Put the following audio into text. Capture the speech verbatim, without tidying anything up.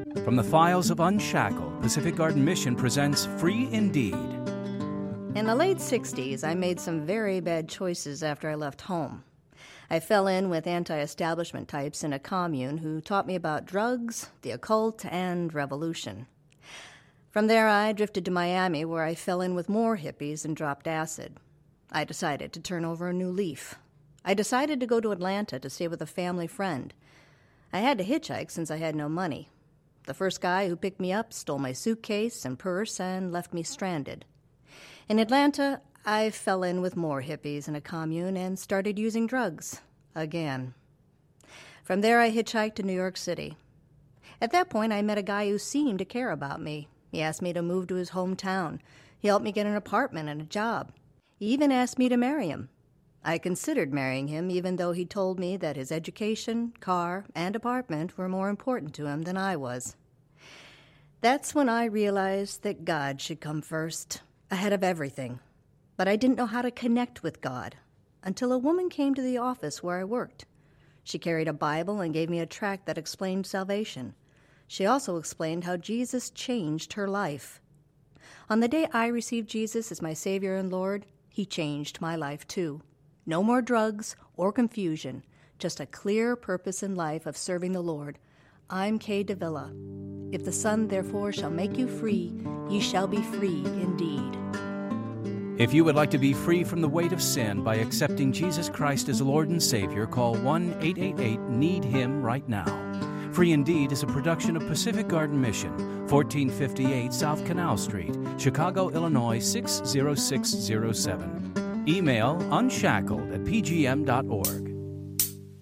From the files of Unshackled, Pacific Garden Mission presents Free Indeed. In the late sixties, I made some very bad choices after I left home. I fell in with anti-establishment types in a commune who taught me about drugs, the occult, and revolution. From there, I drifted to Miami, where I fell in with more hippies and dropped acid. I decided to turn over a new leaf. I decided to go to Atlanta to stay with a family friend. I had to hitchhike since I had no money. The first guy who picked me up stole my suitcase and purse and left me stranded. In Atlanta, I fell in with more hippies in a commune and started using drugs again. From there, I hitchhiked to New York City. At that point, I met a guy who seemed to care about me. He asked me to move to his hometown. He helped me get an apartment and a job. He even asked me to marry him. I considered marrying him, even though he told me that his education, car, and apartment were more important to him than I was. That's when I realized that God should come first, ahead of everything. But I didn't know how to connect with God until a woman came to the office where I worked. She carried a Bible and gave me a tract that explained salvation. She also explained how Jesus changed her life. On the day I received Jesus as my Savior and Lord, He changed my life too. No more drugs or confusion, just a clear purpose in life of serving the Lord. I'm Kay Davila. If the Son therefore shall make you free, ye shall be free indeed. If you would like to be free from the weight of sin by accepting Jesus Christ as Lord and Savior, call one eight eight eight, need him right now. Free Indeed is a production of Pacific Garden Mission, fourteen fifty-eight South Canal Street, Chicago, Illinois six zero six zero seven. Email unshackled at p g m dot org.